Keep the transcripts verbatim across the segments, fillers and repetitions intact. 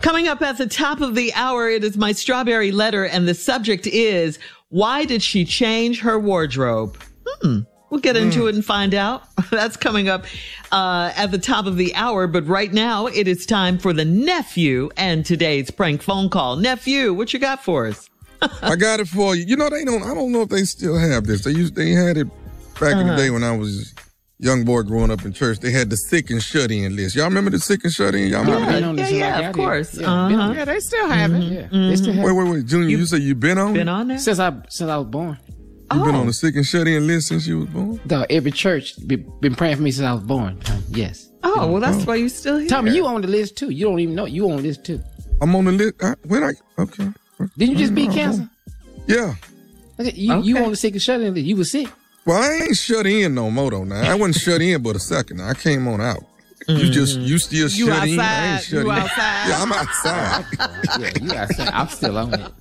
Coming up at the top of the hour, it is my strawberry letter, and the subject is, why did she change her wardrobe? Hmm. We'll get into mm. it and find out. That's coming up uh, at the top of the hour. But right now, it is time for the nephew and today's prank phone call. Nephew, what you got for us? I got it for you. You know, they don't. I don't know if they still have this. They used. They had it back uh-huh. in the day when I was a young boy growing up in church. They had the sick and shut in list. Y'all remember the sick and shut in? Y'all remember yeah, that? Yeah, yeah, yeah of course. Yeah. Uh-huh. yeah, they still have mm-hmm. it. Yeah, mm-hmm. they still have wait, wait, wait, Junior. You, you say you been on? Been on there since I since I was born. You oh. been on the sick and shut in list since you was born? Dog, every church be, been praying for me since I was born. Um, yes. Oh, well, that's oh. why you still here. Tommy, you on the list too. You don't even know. You on the list too. I'm on the list. I, when I okay. Didn't you just beat cancer? Yeah. You, okay. you on the sick and shut in list. You was sick. Well, I ain't shut in no more though. Now I wasn't shut in, but a second. I came on out. Mm-hmm. You just you still you shut outside. in. I ain't shut you in. outside. Yeah, I'm outside. yeah, you outside. I'm still on it.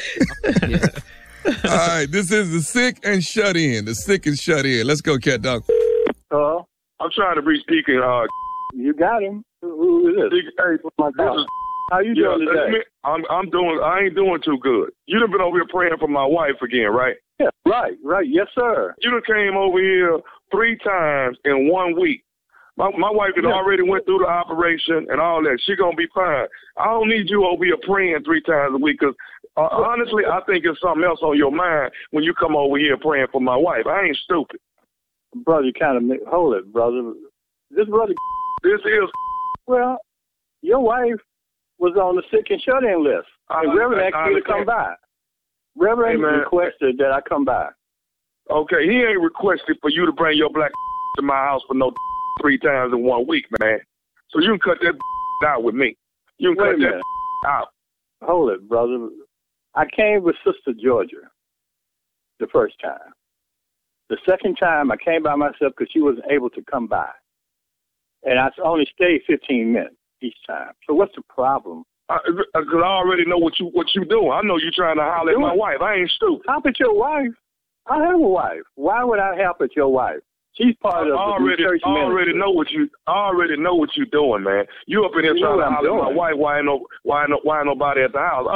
Yeah. All right, this is the sick and shut in. The sick and shut in. Let's go, Cat Dog. Hello? I'm trying to reach Deacon. Uh, you got him. Who is this? Deacon, hey, my God. How you yeah, doing today? Me, I'm, I'm doing, I ain't doing too good. You done been over here praying for my wife again, right? Yeah, right, right. Yes, sir. You done came over here three times in one week. My, my wife had yeah. already went through the operation and all that. She gonna be fine. I don't need you over here praying three times a week because uh, honestly, I think it's something else on your mind when you come over here praying for my wife. I ain't stupid. Brother, you kind of hold it, brother. This brother, this is well, your wife was on the sick and shut in list. And Reverend asked me to come by. Reverend hey, requested that I come by. Okay, he ain't requested for you to bring your black to my house for no three times in one week, man. So you can cut that out with me. You can Wait cut that out. Hold it, brother. I came with Sister Georgia the first time. The second time, I came by myself because she wasn't able to come by. And I only stayed fifteen minutes each time. So what's the problem? Because I, I already know what you what you doing. I know you trying to holler at my wife. I ain't stupid. Help at your wife? I have a wife. Why would I help at your wife? She's part I of already, the church I already ministry. know what you. I already know what you doing, man. You up in here you trying to holler at my wife. Why ain't no? Why ain't no? Why ain't nobody at the house? I